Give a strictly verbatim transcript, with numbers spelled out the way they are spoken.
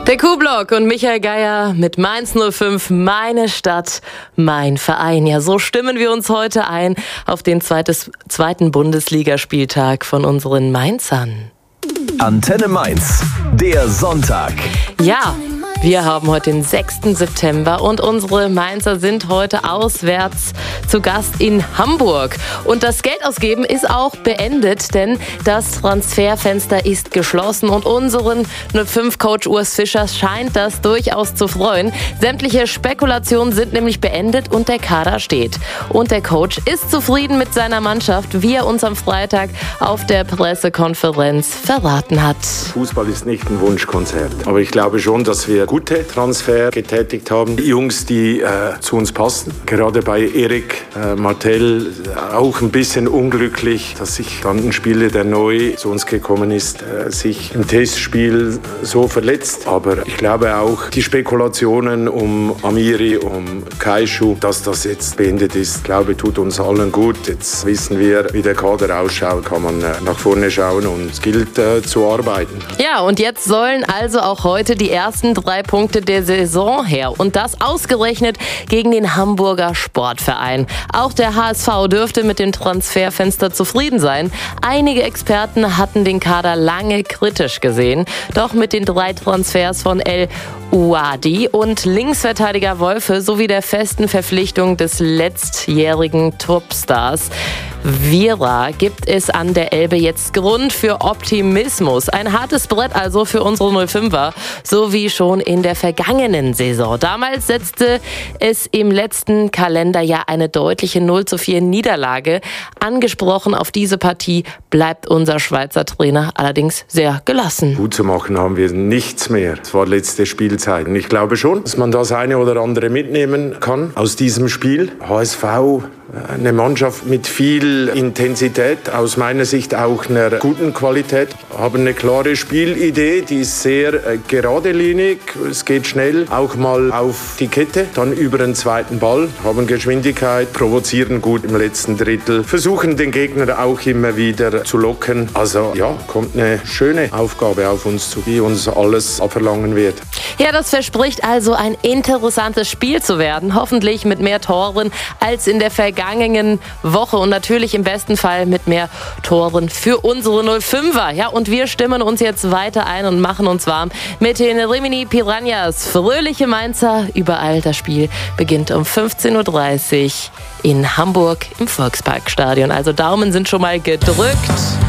Der Kuhblock und Michael Geier mit Mainz null fünf, meine Stadt, mein Verein. Ja, so stimmen wir uns heute ein auf den zweites, zweiten Bundesligaspieltag von unseren Mainzern. Antenne Mainz, der Sonntag. Ja, wir haben heute den sechsten September und unsere Mainzer sind heute auswärts zu Gast in Hamburg. Und das Geld ausgeben ist auch beendet, denn das Transferfenster ist geschlossen und unseren null fünf-Coach Urs Fischer scheint das durchaus zu freuen. Sämtliche Spekulationen sind nämlich beendet und der Kader steht. Und der Coach ist zufrieden mit seiner Mannschaft, wie er uns am Freitag auf der Pressekonferenz verraten hat. Fußball ist nicht ein Wunschkonzert, aber ich glaube schon, dass wir gute Transfer getätigt haben. Jungs, die äh, zu uns passen. Gerade bei Erik äh, Martel auch ein bisschen unglücklich, dass sich dann ein Spieler, der neu zu uns gekommen ist, äh, sich im Testspiel so verletzt. Aber ich glaube auch, die Spekulationen um Amiri, um Kaishu, dass das jetzt beendet ist, glaube tut uns allen gut. Jetzt wissen wir, wie der Kader ausschaut, kann man äh, nach vorne schauen und es gilt äh, zu arbeiten. Ja, und jetzt sollen also auch heute die ersten drei Punkte der Saison her. Und das ausgerechnet gegen den Hamburger Sportverein. Auch der H S V dürfte mit dem Transferfenster zufrieden sein. Einige Experten hatten den Kader lange kritisch gesehen. Doch mit den drei Transfers von El Ouadi und Linksverteidiger Wolfe sowie der festen Verpflichtung des letztjährigen Topstars Vira gibt es an der Elbe jetzt Grund für Optimismus. Ein hartes Brett also für unsere null fünfer, so wie schon in der vergangenen Saison. Damals setzte es im letzten Kalenderjahr eine deutliche null zu vier Niederlage. Angesprochen auf diese Partie bleibt unser Schweizer Trainer allerdings sehr gelassen. Gut zu machen haben wir nichts mehr. Es war letzte Spielzeit. Und ich glaube schon, dass man das eine oder andere mitnehmen kann aus diesem Spiel. H S V, eine Mannschaft mit viel Intensität, aus meiner Sicht auch einer guten Qualität, haben eine klare Spielidee, die ist sehr äh, geradlinig, es geht schnell, auch mal auf die Kette, dann über den zweiten Ball, haben Geschwindigkeit, provozieren gut im letzten Drittel, versuchen den Gegner auch immer wieder zu locken. Also ja, kommt eine schöne Aufgabe auf uns zu, die uns alles abverlangen wird. Ja, das verspricht also ein interessantes Spiel zu werden, hoffentlich mit mehr Toren als in der vergangenen Woche und natürlich im besten Fall mit mehr Toren für unsere null fünfer. Ja, und wir stimmen uns jetzt weiter ein und machen uns warm mit den Rimini Piranhas. Fröhliche Mainzer, überall. Das Spiel beginnt um fünfzehn Uhr dreißig in Hamburg im Volksparkstadion. Also Daumen sind schon mal gedrückt.